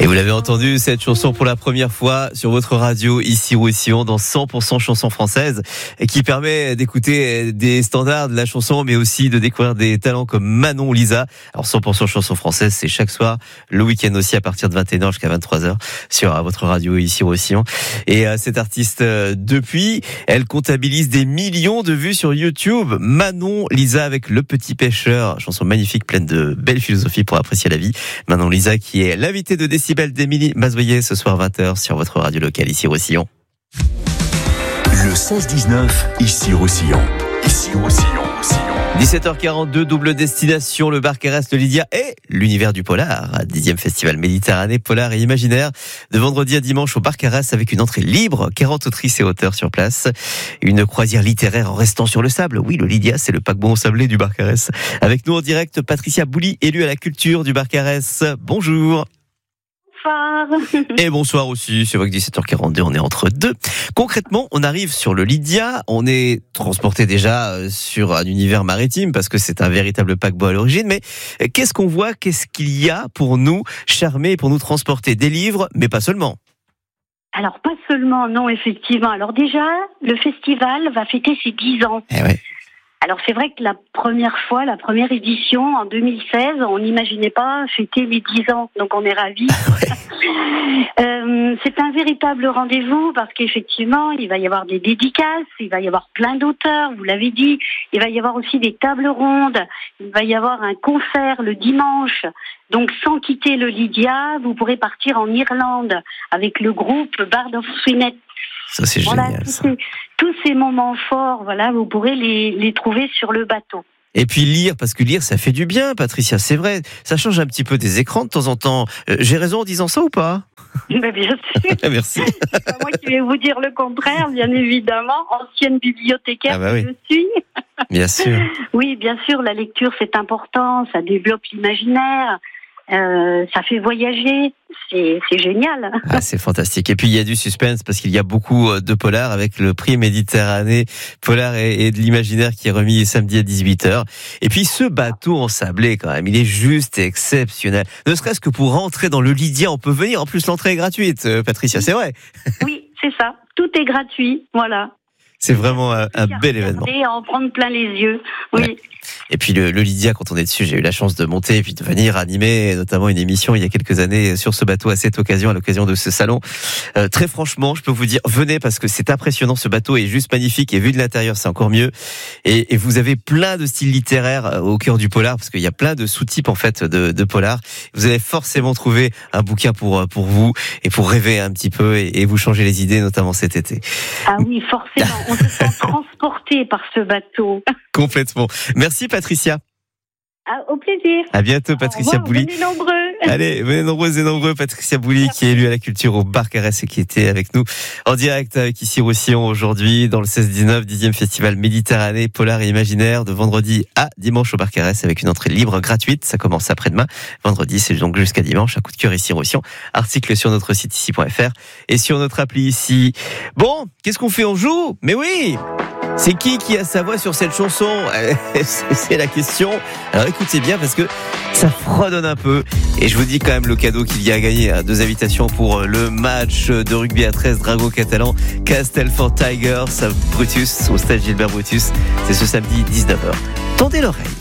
Et vous l'avez entendu, cette chanson pour la première fois sur votre radio, ici Roussillon, dans 100% chansons françaises, et qui permet d'écouter des standards de la chanson, mais aussi de découvrir des talents comme Manon Lisa. Alors 100% chansons françaises, c'est chaque soir, le week-end aussi, à partir de 21h jusqu'à 23h, sur votre radio, ici Roussillon. Et cette artiste, depuis, elle comptabilise des millions de vues sur YouTube. Manon Lisa avec Le Petit Pêcheur, chanson magnifique, pleine de belle philosophie pour apprécier la vie. Manon Lisa qui est l'invitée de Décibel d'Émilie Mazoyer ce soir 20h sur votre radio locale ici Roussillon. Le 16-19 ici Roussillon. Ici Roussillon. 17h42, double destination, le Barcarès, le Lydia et l'univers du polar. 10e festival Méditerranée, polar et imaginaire. De vendredi à dimanche au Barcarès avec une entrée libre, 40 autrices et auteurs sur place. Une croisière littéraire en restant sur le sable. Oui, le Lydia, c'est le paquebot ensablé du Barcarès. Avec nous en direct, Patricia Bouli, élue à la culture du Barcarès. Bonjour. Et bonsoir aussi, c'est vrai que 17h42, on est entre deux. Concrètement, on arrive sur le Lydia, on est transporté déjà sur un univers maritime parce que c'est un véritable paquebot à l'origine, mais qu'est-ce qu'on voit, qu'est-ce qu'il y a pour nous charmer, pour nous transporter? Des livres, mais pas seulement. Alors pas seulement, non, effectivement. Alors déjà, le festival va fêter ses 10 ans. Eh ouais. Alors c'est vrai que la première édition en 2016, on n'imaginait pas fêter les 10 ans, donc on est ravis. C'est un véritable rendez-vous parce qu'effectivement, il va y avoir des dédicaces, il va y avoir plein d'auteurs, vous l'avez dit, il va y avoir aussi des tables rondes, il va y avoir un concert le dimanche. Donc sans quitter le Lydia, vous pourrez partir en Irlande avec le groupe Bard of Swinnet. Ça c'est génial. Ça. Tous ces moments forts, voilà, vous pourrez les trouver sur le bateau. Et puis lire, parce que lire, ça fait du bien, Patricia, c'est vrai. Ça change un petit peu des écrans de temps en temps. J'ai raison en disant ça ou pas? Mais bien sûr. Merci. C'est pas moi qui vais vous dire le contraire, bien évidemment. Ancienne bibliothécaire oui. que je suis. Bien sûr. Oui, bien sûr, la lecture, c'est important. Ça développe l'imaginaire. Ça fait voyager, c'est génial. Ah, c'est fantastique. Et puis il y a du suspense parce qu'il y a beaucoup de polar avec le prix Méditerranée polar et de l'imaginaire qui est remis samedi à 18h. Et puis ce bateau ensablé quand même, il est juste exceptionnel. Ne serait-ce que pour rentrer dans le Lydia, on peut venir. En plus l'entrée est gratuite, Patricia, c'est vrai. Oui, c'est ça. Tout est gratuit, voilà. C'est vraiment un bel événement. Et en prendre plein les yeux, oui. Ouais. Et puis le Lydia, quand on est dessus, j'ai eu la chance de monter et puis de venir animer notamment une émission il y a quelques années sur ce bateau à cette occasion, à l'occasion de ce salon. Très franchement, je peux vous dire, venez parce que c'est impressionnant, ce bateau est juste magnifique et vu de l'intérieur, c'est encore mieux. Et vous avez plein de styles littéraires au cœur du polar parce qu'il y a plein de sous-types en fait de polar. Vous allez forcément trouver un bouquin pour vous et pour rêver un petit peu et vous changer les idées, notamment cet été. Ah oui, forcément, on se sent transporté par ce bateau. Complètement. Merci Patricia. Au plaisir. À bientôt Patricia Bouli. Venez nombreux. Allez, venez nombreuses et nombreux. Patricia Bouli qui est élue à la culture au Barcarès et qui était avec nous en direct avec ici Roussillon aujourd'hui dans le 16-19 10e festival Méditerranée polar et imaginaire de vendredi à dimanche au Barcarès avec une entrée libre gratuite. Ça commence après-demain. Vendredi, c'est donc jusqu'à dimanche. Un coup de cœur ici Roussillon. Article sur notre site ici.fr et sur notre appli ici. Bon, qu'est-ce qu'on fait? On joue? Mais oui! C'est qui a sa voix sur cette chanson? C'est la question. Alors écoutez bien parce que ça fredonne un peu. Et je vous dis quand même le cadeau qu'il y a à gagner. 2 invitations pour le match de rugby à 13 Drago Catalan Castelfort Tigers à Brutus, au stade Gilbert Brutus. C'est ce samedi 19h. Tendez l'oreille.